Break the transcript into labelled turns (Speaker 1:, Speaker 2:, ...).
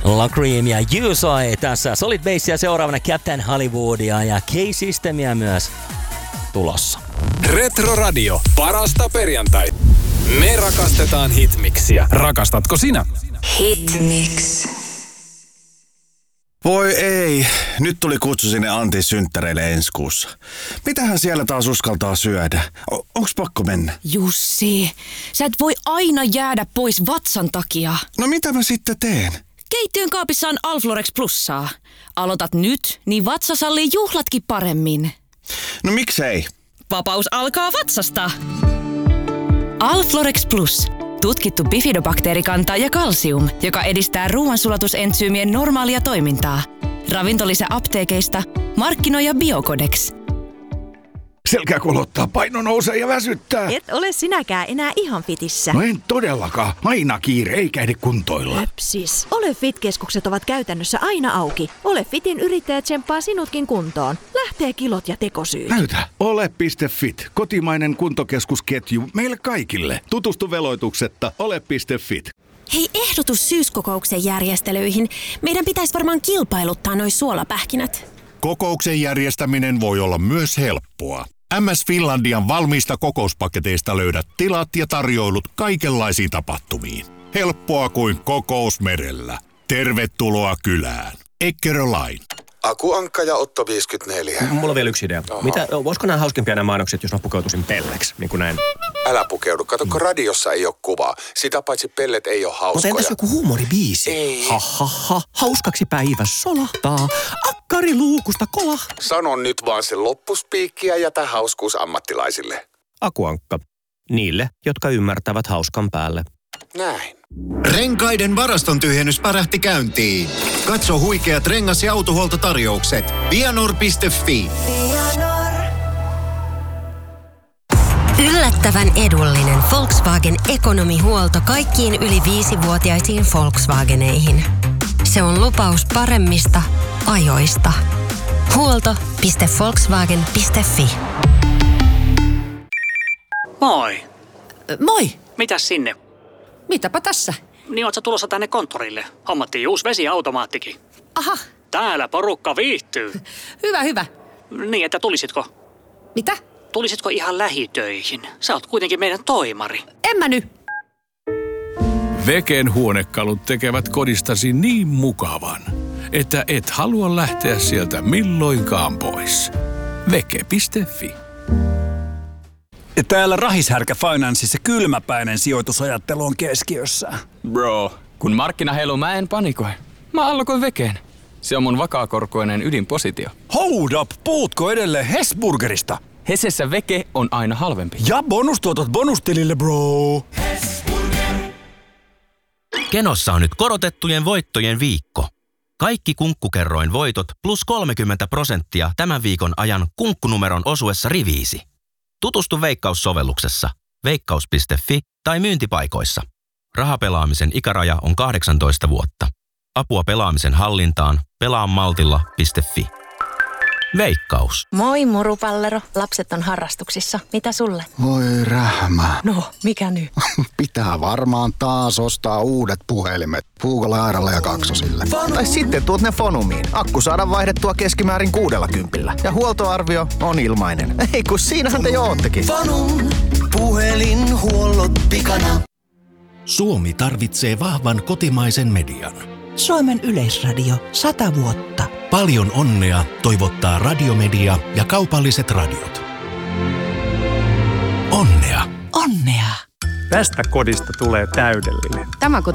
Speaker 1: La Cream ja Usoi tässä Solid Bassia, seuraavana Captain Hollywoodia ja K-Systemia myös tulossa.
Speaker 2: Retro Radio, parasta perjantai. Me rakastetaan hitmiksiä. Rakastatko sinä?
Speaker 3: Hitmix.
Speaker 4: Voi ei, nyt tuli kutsu sinne Antin synttäreille ensi kuussa. Mitähän siellä taas uskaltaa syödä? Onks pakko mennä?
Speaker 3: Jussi, sä et voi aina jäädä pois vatsan takia.
Speaker 4: No mitä mä sitten teen?
Speaker 3: Keittiön kaapissa on Alflorex Plussaa. Aloitat nyt, niin vatsa sallii juhlatkin paremmin.
Speaker 4: No miksei?
Speaker 3: Vapaus alkaa vatsasta. Alflorex Plus. Tutkittu bifidobakteerikanta ja kalsium, joka edistää ruoansulatusentsyymien normaalia toimintaa. Ravintolisä apteekeista, markkinoija Biocodex.
Speaker 5: Selkä kolottaa, paino nousee ja väsyttää.
Speaker 6: Et ole sinäkään enää ihan fitissä.
Speaker 5: No en todellakaan. Aina kiire, eikä ehdi kuntoilla.
Speaker 6: Höpsis. Ole Fit-keskukset ovat käytännössä aina auki. Ole Fitin yrittäjä tsemppaa sinutkin kuntoon. Lähtee kilot ja tekosyyt.
Speaker 5: Näytä. Ole.fit. Kotimainen kuntokeskusketju meille kaikille. Tutustu veloituksetta. Ole.fit.
Speaker 7: Hei, ehdotus syyskokouksen järjestelyihin. Meidän pitäisi varmaan kilpailuttaa noi suolapähkinät.
Speaker 8: Kokouksen järjestäminen voi olla myös helppoa. MS Finlandian valmiista kokouspaketeista löydät tilat ja tarjoilut kaikenlaisiin tapahtumiin. Helppoa kuin kokous merellä. Tervetuloa kylään. Eckerö Line.
Speaker 9: Aku Ankka ja Otto 54.
Speaker 10: Mulla on vielä yksi idea.
Speaker 9: Oho.
Speaker 10: Voisiko nämä hauskempia nämä mainokset, jos mä pukeutuisin pelleksi, niin kuin näin?
Speaker 9: Älä pukeudu. Kato, kun radiossa ei ole kuvaa. Sitä paitsi pellet ei ole hauskoja.
Speaker 10: Mutta entäs joku huumoribiisi?
Speaker 9: Ei.
Speaker 10: Ha ha ha, hauskaksi päivä solahtaa. Akkari luukusta kolahtaa.
Speaker 9: Sano nyt vaan se loppuspiikki ja jätä hauskuus ammattilaisille.
Speaker 10: Aku Ankka. Niille, jotka ymmärtävät hauskan päälle.
Speaker 9: Näin.
Speaker 11: Renkaiden varaston tyhjennys pärähti käyntiin. Katso huikeat rengas- ja autohuoltotarjoukset. Vianor.fi.
Speaker 7: Yllättävän edullinen Volkswagen ekonomihuolto kaikkiin yli 5-vuotiaisiin Volkswageneihin. Se on lupaus paremmista ajoista. Huolto.volkswagen.fi.
Speaker 12: Moi.
Speaker 3: Moi!
Speaker 12: Mitäs sinne?
Speaker 3: Mitäpä tässä?
Speaker 12: Niin oot sä tulossa tänne konttorille? Hommattiin uusi vesiautomaattikin.
Speaker 3: Aha,
Speaker 12: Täällä porukka viihtyy.
Speaker 3: hyvä.
Speaker 12: Niin, että tulisitko?
Speaker 3: Mitä?
Speaker 12: Tulisitko ihan lähitöihin? Sä oot kuitenkin meidän toimari.
Speaker 3: En mä nyt.
Speaker 2: Veken huonekalut tekevät kodistasi niin mukavan, että et halua lähteä sieltä milloinkaan pois. Veke.fi.
Speaker 13: Täällä Rahishärkä Financeissa kylmäpäinen sijoitusajattelu on keskiössä.
Speaker 14: Bro, kun markkina heiluu, mä en panikoi. Mä allokoin Vekeen. Se on mun vakaakorkoinen ydinpositio.
Speaker 13: Hold up, puhutko edelleen Hesburgerista?
Speaker 14: Hesessä Veke on aina halvempi.
Speaker 13: Ja bonustuotot bonustilille, bro.
Speaker 15: Kenossa on nyt korotettujen voittojen viikko. Kaikki Kunkkukerroin voitot plus 30% tämän viikon ajan kunkkunumeron osuessa riviisi. Tutustu Veikkaus-sovelluksessa, veikkaus.fi tai myyntipaikoissa. Rahapelaamisen ikäraja on 18 vuotta. Apua pelaamisen hallintaan pelaamaltilla.fi. Veikkaus.
Speaker 16: Moi murupallero, lapset on harrastuksissa. Mitä sulle?
Speaker 17: Voi rähmä.
Speaker 16: No, mikä nyt?
Speaker 17: Pitää varmaan taas ostaa uudet puhelimet. Puukolla, Airalla ja Kaksosille. Tai sitten tuot ne Fonumiin. Akku saadaan vaihdettua keskimäärin 60. Ja huoltoarvio on ilmainen. Ei kun siinähän te jo oottekin.
Speaker 18: Fonum, puhelinhuollot pikana.
Speaker 19: Suomi tarvitsee vahvan kotimaisen median.
Speaker 18: Suomen Yleisradio 100 vuotta.
Speaker 19: Paljon onnea toivottaa Radiomedia ja kaupalliset radiot. Onnea!
Speaker 18: Onnea!
Speaker 20: Tästä kodista tulee täydellinen.
Speaker 16: Tämä